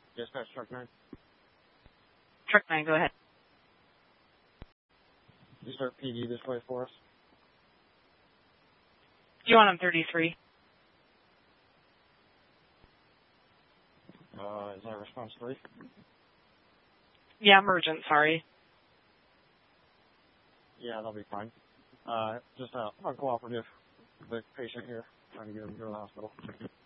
Dispatch truck 9. Truck 9, go ahead. You start PD this way for us. Do you want him 33? Is that response 3? Yeah, emergent, sorry. Yeah, that'll be fine. Just uncooperative, the patient here, trying to get him to the hospital.